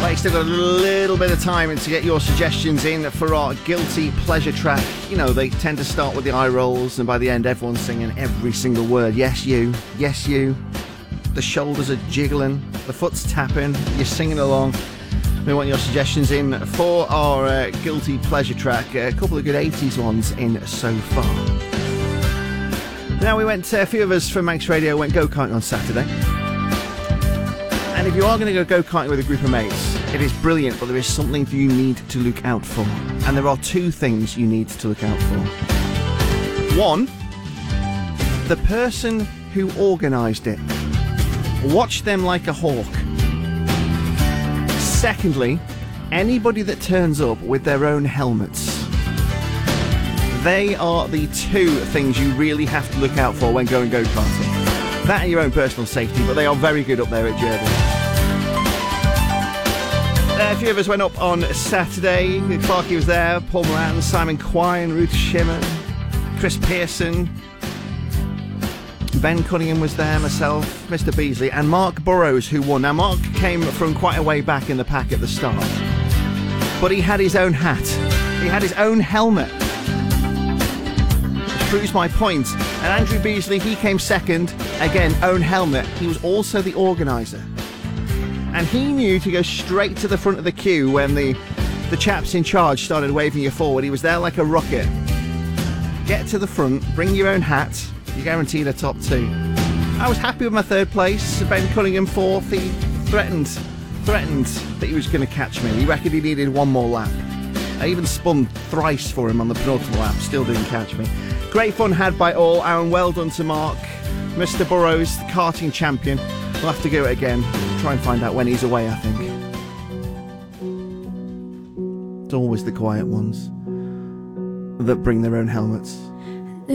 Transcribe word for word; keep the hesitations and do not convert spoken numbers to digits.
Well, you still got a little bit of time to get your suggestions in for our guilty pleasure track. You know, they tend to start with the eye rolls, and by the end, everyone's singing every single word. Yes, you. Yes, you. The shoulders are jiggling. The foot's tapping. You're singing along. We want your suggestions in for our uh, guilty pleasure track. A couple of good eighties ones in so far. Now, we went, uh, a few of us from Manx Radio went go-karting on Saturday. And if you are going to go go-karting with a group of mates, it is brilliant, but there is something you need to look out for. And there are two things you need to look out for. One, the person who organised it. Watch them like a hawk. Secondly, anybody that turns up with their own helmets. They are the two things you really have to look out for when going go-karting. That and your own personal safety, but they are very good up there at Jervin. Uh, a few of us went up on Saturday. Clarky was there, Paul Moran, Simon Quine, Ruth Shimmer, Chris Pearson, Ben Cunningham was there, myself, Mister Beasley, and Mark Burrows, who won. Now, Mark came from quite a way back in the pack at the start, but he had his own hat. He had his own helmet. Which proves my point. And Andrew Beasley, he came second. Again, own helmet. He was also the organiser. And he knew to go straight to the front of the queue when the, the chaps in charge started waving you forward. He was there like a rocket. Get to the front, bring your own hat. You're guaranteed a top two. I was happy with my third place. Ben Cunningham fourth. He threatened, threatened that he was going to catch me. He reckoned he needed one more lap. I even spun thrice for him on the penultimate lap. Still didn't catch me. Great fun had by all, and well done to Mark. Mister Burrows, the karting champion. We'll have to go it again. Try and find out when he's away, I think. It's always the quiet ones that bring their own helmets.